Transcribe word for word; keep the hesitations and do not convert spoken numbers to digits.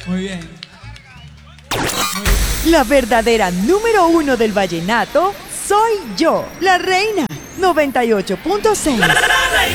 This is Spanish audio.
Muy bien. La verdadera número uno del vallenato soy yo, la reina noventa y ocho punto seis.